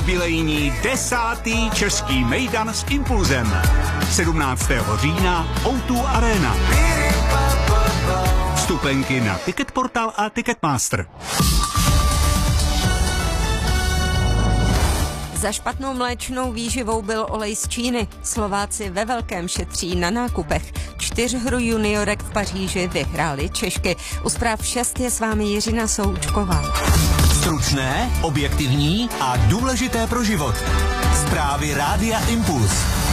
Jubilejní 10. český mejdan s Impulzem. 17. října O2 Arena. Vstupenky na Ticketportal a Ticketmaster. Za špatnou mléčnou výživou byl olej z Číny. Slováci ve velkém šetří na nákupech. 4 hru juniorek v Paříži vyhrály Češky. U zpráv 6 je s vámi Jiřina Součková. Stručné, objektivní a důležité pro život. Zprávy Rádia Impuls.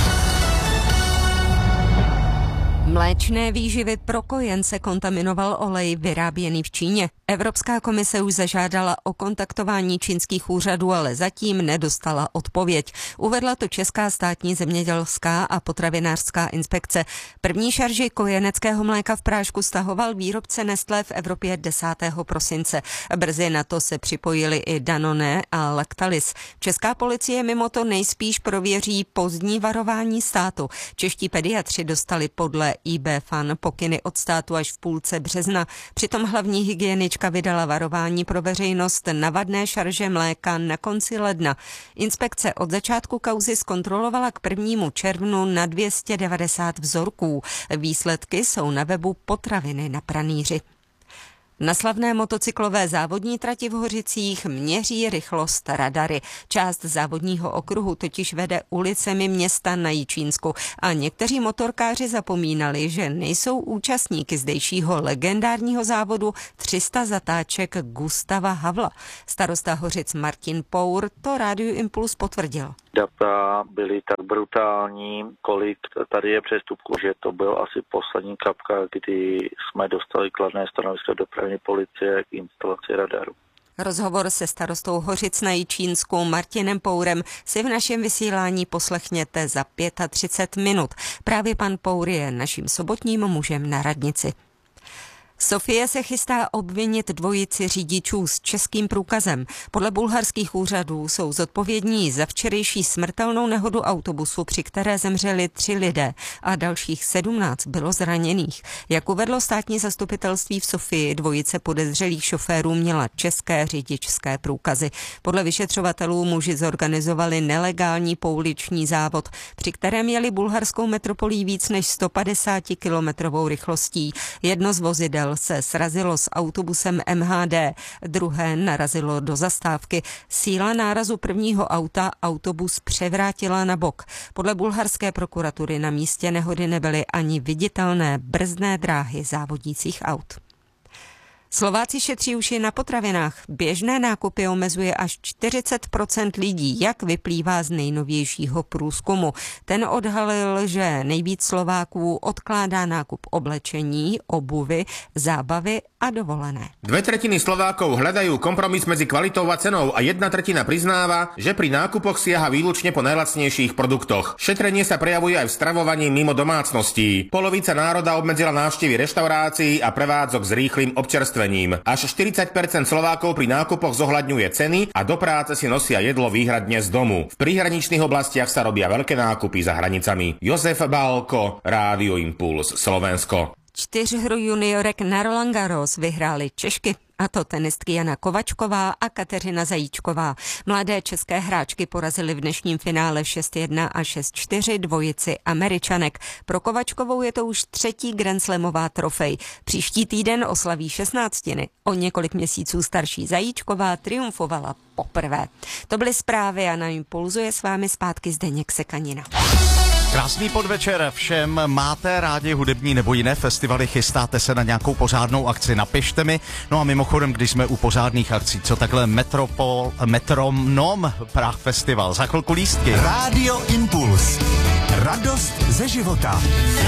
Mléčné výživy pro kojence kontaminoval olej vyráběný v Číně. Evropská komise už zažádala o kontaktování čínských úřadů, ale zatím nedostala odpověď. Uvedla to Česká státní zemědělská a potravinářská inspekce. První šarži kojeneckého mléka v prášku stahoval výrobce Nestlé v Evropě 10. prosince. Brzy na to se připojili i Danone a Lactalis. Česká policie mimo to nejspíš prověří pozdní varování státu. Čeští pediatři dostali podle IB-FAN pokyny od státu až v půlce března. Přitom hlavní hygienička vydala varování pro veřejnost na vadné šarže mléka na konci ledna. Inspekce od začátku kauzy zkontrolovala k 1. červnu na 290 vzorků. Výsledky jsou na webu Potraviny na pranýři. Na slavné motocyklové závodní trati v Hořicích měří rychlost radary. Část závodního okruhu totiž vede ulicemi města na Jičínsku a někteří motorkáři zapomínali, že nejsou účastníky zdejšího legendárního závodu 300 zatáček Gustava Havla. Starosta Hořic Martin Pour to Rádiu Impuls potvrdil. Data byly tak brutální, kolik tady je přestupků, že to byl asi poslední kapka, kdy jsme dostali kladné stanovisko dopravní policie k instalaci radaru. Rozhovor se starostou Hořic na Jičínsku Martinem Pourem si v našem vysílání poslechněte za 35 minut. Právě pan Pour je naším sobotním mužem na radnici. Sofie se chystá obvinit dvojici řidičů s českým průkazem. Podle bulharských úřadů jsou zodpovědní za včerejší smrtelnou nehodu autobusu, při které zemřeli 3 lidé a dalších 17 bylo zraněných. Jak uvedlo státní zastupitelství v Sofii, dvojice podezřelých šoférů měla české řidičské průkazy. Podle vyšetřovatelů muži zorganizovali nelegální pouliční závod, při kterém jeli bulharskou metropolí víc než 150 kilometrovou rychlostí. Jedno z vozidel se srazilo s autobusem MHD, druhé narazilo do zastávky. Síla nárazu prvního auta autobus převrátila na bok. Podle bulharské prokuratury na místě nehody nebyly ani viditelné brzdné dráhy závodících aut. Slováci šetří už i na potravinách. Běžné nákupy omezuje až 40% lidí, jak vyplývá z nejnovějšího průzkumu. Ten odhalil, že nejvíc Slováků odkládá nákup oblečení, obuvy, zábavy a dovolené. 2/3 Slovákov hľadajú kompromis medzi kvalitou a cenou a 1/3 priznáva, že pri nákupoch siaha výlučne po najlacnejších produktoch. Šetrenie sa prejavuje aj v stravovaní mimo domácností. Polovica národa obmedzila návštevy reštaurácií a prevádzok s rýchlym občerstvením. Až 40% Slovákov pri nákupoch zohľadňuje ceny a do práce si nosia jedlo výhradne z domu. V príhraničných oblastiach sa robia veľké nákupy za hranicami. Jozef Bálko, Rádio Impuls, Slovensko. 4 hru juniorek na Roland Garros vyhrály Češky, a to tenistky Jana Kovačková a Kateřina Zajíčková. Mladé české hráčky porazily v dnešním finále 6-1 a 6-4 dvojici Američanek. Pro Kovačkovou je to už 3. grandslamová trofej. Příští týden oslaví 16. O několik měsíců starší Zajíčková triumfovala poprvé. To byly zprávy a na Impulzu je s vámi zpátky Zdeněk Sekanina. Krásný podvečer všem. Máte rádi hudební nebo jiné festivaly? Chystáte se na nějakou pořádnou akci? Napište mi. No a mimochodem, když jsme u pořádných akcí, co takhle Metronom Prague Festival? Za chvilku lístky. Rádio Impuls. Radost ze života.